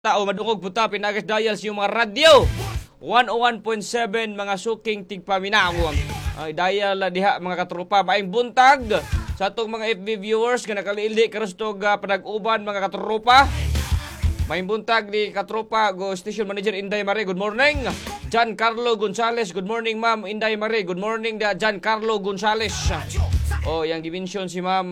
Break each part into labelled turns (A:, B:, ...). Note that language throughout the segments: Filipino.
A: tao madungog puta pinagas dial sa mga radyo 101.7 mga suking tigpaminaw. Ay dial diha mga katropa maayong buntag sa atong mga FB viewers nga nakaliili karon panag-uban mga katropa. Maayong buntag ni katropa go station manager Inday Mare. Good morning. John Carlo Gonzales. Good morning ma'am Inday Mare. Good morning da John Carlo Gonzales. Oh, yang dimension si ma'am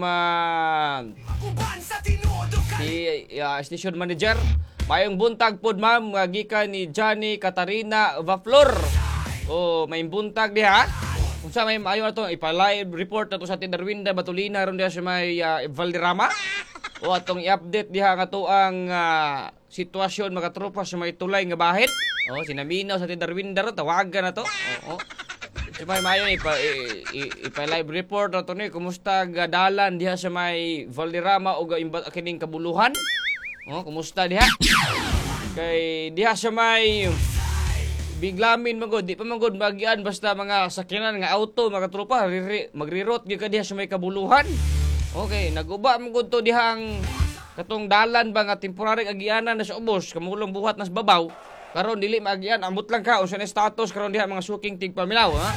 A: station manager. Mayong buntag pod ma'am gikan ni Johnny Katarina Vaflor. Oh, may buntag diha. Unsa may maayo ato ipa-live report ato sa Tindarwinda Batulina ron diha sa may Valderrama. O atong i-update diha nga to ang sitwasyon mga tropa sa may tulay nga bahid. Oh, sinaminaw sa Tindarwinda ron tawagan na to. Oo. So may maayo ipa-live report ato ni kumusta dalan diha sa may Valderrama o kining kabuluhan. Oh, kumusta diha? Kay diha sa may biglamin magod, di pa magod magian basta mga sakyanan nga auto mga tropa magrirot gyud ka diha sa may kabuluhan. Okay, naguba magod to dihang katong dalan ba nga temporary agianan na sa ubos, kamulong buhat nas babaw. Karon dili maagian, ambot lang ka unsa na status karon diha mga suking tigpaminaw, ha?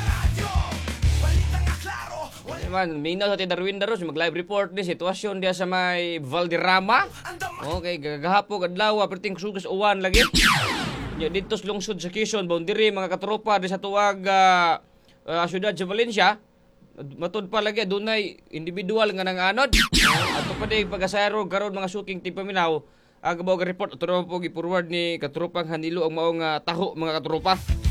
A: Man, minaw sa Tindarwinda ron, mag-live report ni sitwasyon diya sa may Valderrama. Okay, gagahapon adlaw perting sugas uwan lagi. Nya dito sa lungsod sa Quezon, boundary mga katropa di sa tuwag syudad sa Valencia. Matud pa lagi dunay individual nga nanganod. Ato pa di pag-asayro karon mga suking tigpaminaw. Aga ba report ato po gi-forward ni katropang Hanilo ang maong taho mga katropa.